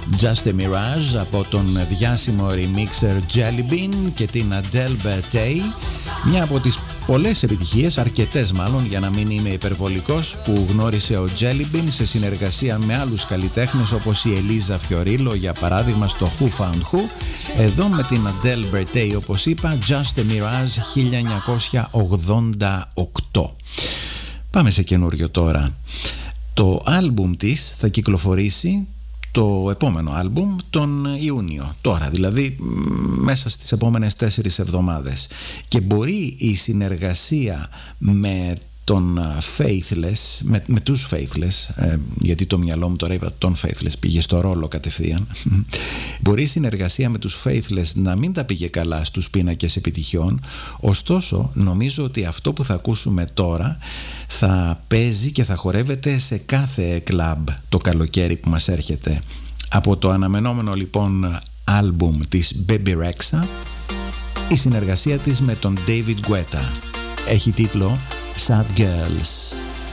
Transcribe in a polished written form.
Just a Mirage από τον διάσημο remixer Jelly Bean και την Adele Bertay, μια από τις πολλές επιτυχίες, αρκετές μάλλον για να μην είμαι υπερβολικός, που γνώρισε ο Jelly Bean σε συνεργασία με άλλους καλλιτέχνες όπως η Eliza Fiorillo για παράδειγμα στο Who Found Who. Εδώ με την Adele Bertay, όπως είπα, Just a Mirage 1988. Πάμε σε καινούριο τώρα. Το άλμπουμ της θα κυκλοφορήσει, το επόμενο άλμπουμ, τον Ιούνιο, τώρα δηλαδή, μέσα στις επόμενες 4 εβδομάδες, και μπορεί η συνεργασία με τον Faithless, με τους Faithless, γιατί το μυαλό μου τώρα είπα τον Faithless, πήγε στο ρόλο κατευθείαν. Μπορεί η συνεργασία με τους Faithless να μην τα πήγε καλά στους πίνακες επιτυχιών, ωστόσο νομίζω ότι αυτό που θα ακούσουμε τώρα θα παίζει και θα χορεύεται σε κάθε κλαμπ το καλοκαίρι που μας έρχεται. Από το αναμενόμενο λοιπόν άλμπουμ της Bebe Rexha, η συνεργασία της με τον David Guetta έχει τίτλο Sad Girls.